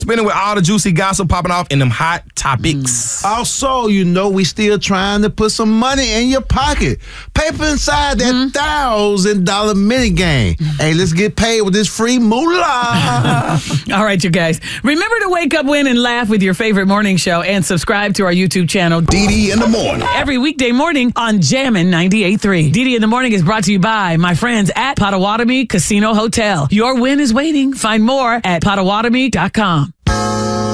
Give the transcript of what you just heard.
Spinning with all the juicy gossip popping off in them hot topics. Also, we still trying to put some money in your pocket. Paper inside that $1,000 mini game. Hey, let's get paid with this free moolah. All right, you guys. Remember to wake up, win, and laugh with your favorite morning show and subscribe to our YouTube channel, DD in the Morning. Every weekday morning on Jammin' 98.3. DD in the Morning is brought to you by my friends at Potawatomi Casino Hotel. Your win is waiting. Find more at Potawatomi.com.